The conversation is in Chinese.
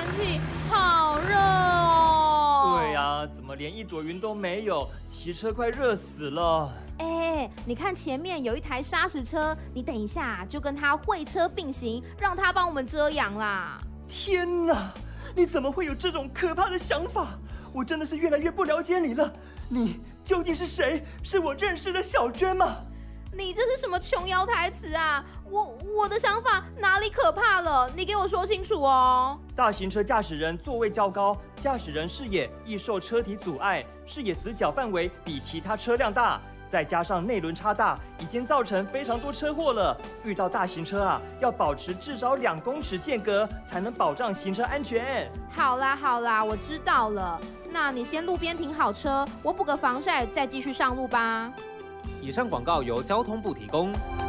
气，好热哦！ 对呀，怎么连一朵云都没有？骑车快热死了。 你看前面有一台砂石车，你等一下就跟它会车并行，让它帮我们遮阳啦。 天哪，你怎么会有这种可怕的想法？我真的是越来越不了解你了。你究竟是谁？是我认识的小娟吗？ 你这是什么琼瑶台词啊？我的想法哪里可怕了？你给我说清楚哦。 大型车驾驶人座位较高，驾驶人视野易受车体阻碍，视野死角范围比其他车辆大，再加上内轮差大，已经造成非常多车祸了。遇到大型车啊，要保持至少2公尺间隔，才能保障行车安全。 好啦，我知道了。那你先路边停好车，我补个防晒，再继续上路吧。 以上广告由交通部提供。